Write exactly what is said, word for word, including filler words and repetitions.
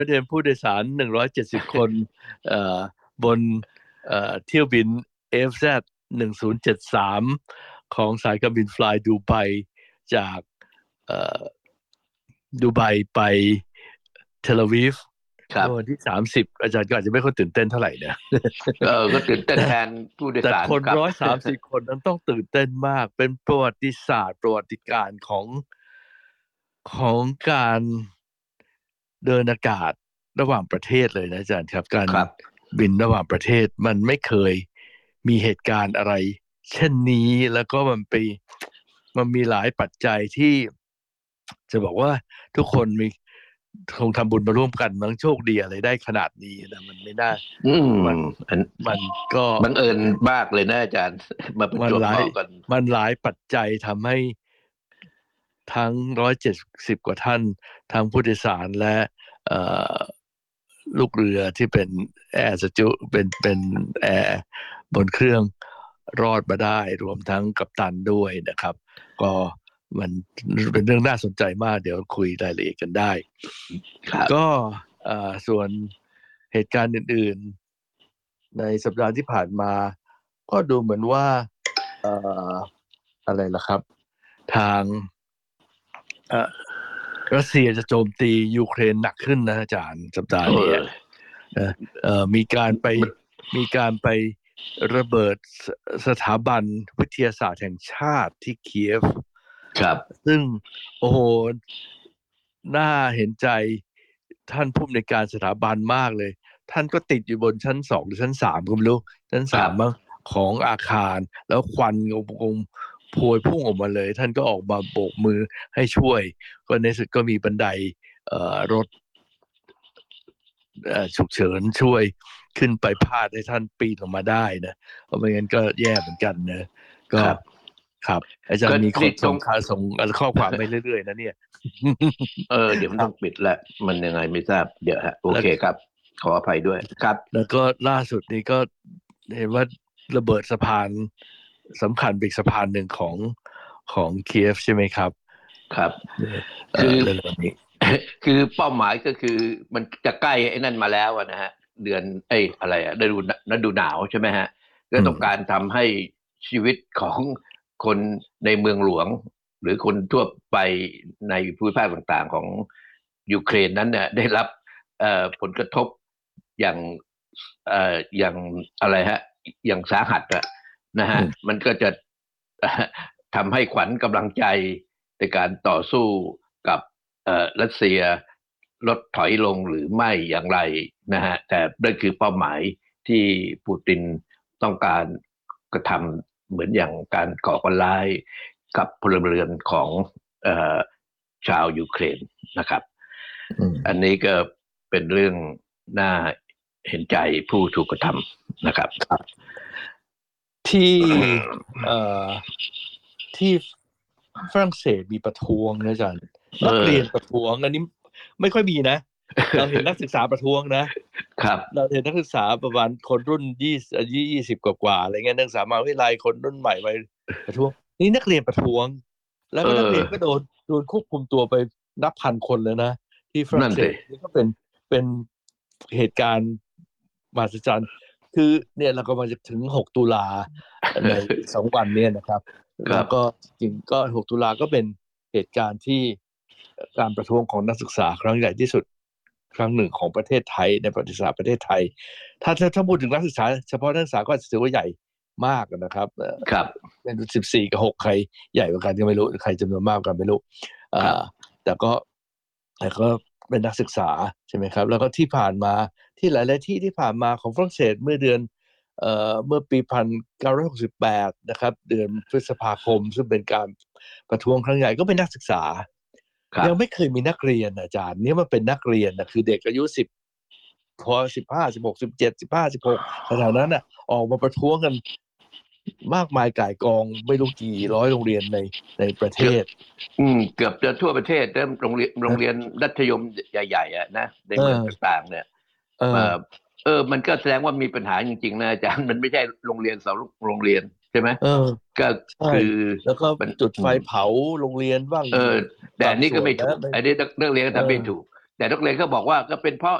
นักเรียนผู้โดยสารหนึ่งร้อยเจ็ดสิบคนเอ่อบนเอ่อเที่ยวบิน เอ เอฟ แซด หนึ่งศูนย์เจ็ดสามของสายการบิน Fly Dubai จากเอ่อดูไบไปเทลอาวีฟครับเมื่อวันที่สามสิบอาจารย์ก็อาจจะไม่ค่อยตื่นเต้นเท่าไหร่นะเออก็ตื่นเต้นแทนผู้โดยแต่สารคนครับร้อยสามสิบคนนั้นต้องตื่นเต้นมากเป็นประวัติศาสตร์ประวัติการณ์ของของการเดินอากาศระหว่างประเทศเลยนะอาจารย์ครับการครับบินระหว่างประเทศมันไม่เคยมีเหตุการณ์อะไรเช่นนี้แล้วก็มันไปมันมีหลายปัจจัยที่จะบอกว่าทุกคนมีคงทำบุญมาร่วมกันมั้งโชคดีอะไรได้ขนาดนี้นะมันไม่น่าอืมมันอันมันก็บังเอิญมากเลยนะอาจารย์มาประจวบมันหลายเหมาะกันมันหลายปัจจัยทำให้ทั้งร้อยเจ็ดสิบกว่าท่านทั้งผู้โดยสารและเอ่อลูกเรือที่เป็นแอร์สจูเป็นเป็นแอร์บนเครื่องรอดมาได้รวมทั้งกัปตันด้วยนะครับก็มันเป็นเรื่องน่าสนใจมากเดี๋ยวคุยรายละเอียดกันได้ครับก็เอ่อส่วนเหตุการณ์อื่นๆในสัปดาห์ที่ผ่านมาก็ดูเหมือนว่าเอ่ออะไรล่ะครับทางเอ่อรัสเซียจะโจมตียูเครนหนักขึ้นนะอาจารย์สัปดาห์เอนี้อเอ่อเอ่อมีการไปมันมีการไประเบิดสสถาบันวิทยาศาสตร์แห่งชาติที่เคียฟครับซึ่งโอ้โหน่าเห็นใจท่านผู้อำนวยการสถาบันมากเลย ท่านก็ติดอยู่บนชั้นสองหรือชั้นสามก็ไม่รู้ชั้นครัสามบมั้งของอาคาร แล้วควันงงพวยพุ่งออกมาเลย ท่านก็ออกมาโบกมือให้ช่วย ก็ในสุดก็มีบันไดเอ่อรถเอ่อฉุกเฉินช่วยขึ้นไปพาดให้ท่านปีนออกมาได้นะเพราะไม่งั้นก็แย่เหมือนกันนะก็ครับครับอาจารก็ย์มีคนนี่ตรงส่งข่าวส่งข้อความไปเรื่อยๆนะเนี่ยเออเดี๋ยวมันครับต้องปิดแล้วมันยังไงไม่ทราบเดี๋ยวฮะโอแล้วเคครับขออภัยด้วยครับแล้วก็ล่าสุดนี้ก็เห็นว่าระเบิดสะพานสำคัญเป็นอีกสะพานหนึ่งของของเคียฟใช่ไหมครับครับเอ่อคือเรื่องนี้คือเป้าหมายก็คือมันจะใกล้ไอ้นั่นมาแล้วอะนะฮะเดือนเอ้ยอะไรอะฤดูฤดูหนาวใช่ไหมฮะก็อืมต้องการทำให้ชีวิตของคนในเมืองหลวงหรือคนทั่วไปในภูมิภาคต่างๆของยูเครนนั้นเนี่ยได้รับเอ่อผลกระทบอย่างเอ่ออย่างอะไรฮะอย่างสาหัสอะนะฮะอืมมันก็จะทำให้ขวัญกำลังใจในการต่อสู้กับ เอ่อรัสเซียลดถอยลงหรือไม่อย่างไรนะฮะแต่นั่นคือเป้าหมายที่ปูตินต้องการกระทำเหมือนอย่างการก่อการร้ายกับพลเรือนของเอ่อชาวยูเครนนะครับอืมอันนี้ก็เป็นเรื่องน่าเห็นใจผู้ถูกกระทำนะครับที่เอ่อที่ฝรั่งเศสมีประท้วงนะอาจารย์เอนักเรีอยนประท้วงอันนี้ไม่ค่อยมีนะเราเห็นนักศึกษาประท้วงนะครับเราเห็นนักศึกษาประมาณคนรุ่นยี่อายุยี่สิบกว่าๆอะไรเงี้ยนักศึกษามหาวิทยาลัยคนรุ่นใหม่ไปประท้วงนี่นักเรียนประท้วงแล้วเอก็นักเรีอยนก็โดนโดนควบคุมตัวไปนับพันคนเลยนะที่ฝรั่นั่นสิงเศสนี่ก็เป็นเป็นเหตุการณ์มหัศจรรย์คือเนี่ยเราก็มาจะถึงหกตุลาในอีกสองวันเนี่ยนะครับครับแล้วก็จริงก็หกตุลาก็เป็นเหตุการณ์ที่การประท้วงของนักศึกษาครั้งใหญ่ที่สุดครั้งหนึ่งของประเทศไทยในประวัติศาสตร์ประเทศไทย ถ้าถ้าถ้าพูดถึงนักศึกษาเฉพาะนักศึกษาก็ถือว่าใหญ่มากนะครับเอ่อครับเป็นสิบสี่กับหกใครใหญ่กว่ากันก็ไม่รู้ใครจำนวนมากกว่ากันไม่รู้เอ่ครับอแต่ก็แต่ก็เป็นนักศึกษาใช่ไหมครับแล้วก็ที่ผ่านมาที่หลายๆที่ที่ผ่านมาของฝรั่งเศสเมื่อเดือนเอ่อเมื่อปีพันเก้าร้อยหกสิบแปดนะครับเดือนพฤษภาคมซึ่งเป็นการประท้วงครั้งใหญ่ก็เป็นนักศึกษาครับยังไม่เคยมีนักเรียนอาจารย์นี่มันเป็นนักเรียนนะคือเด็กอายุสิบ พอสิบห้าสิบหกสิบเจ็ดสิบห้าสิบหกแถวๆนั้นน่ะออกมาประท้วงกันมากมายก่ายกองไม่รู้กี่ร้อยโรงเรียนในในประเทเกือบศอืมเกือบจะทั่วประเทศเริ่มโรงเรียนโรงเรียนมัธยมใหญ่ๆอ่ะนะในเอเมืองอต่างๆเนี่ยเอเอออเออมันก็แสดงว่ามีปัญหาจริงๆนะอาจารย์มันไม่ใช่โรงเรียนสองโรงเรียนใช่ไหมเออก็ใช่คือแล้วก็มันจุดไฟอืมเผาโรงเรียนบ้างเออแต่อันนี้บางส่ก็ไม่ถูกวนนะไม่อันนี้นักเรียนก็เออทำไม่ถูกแต่นักเรียนก็บอกว่าก็เป็นเพราะ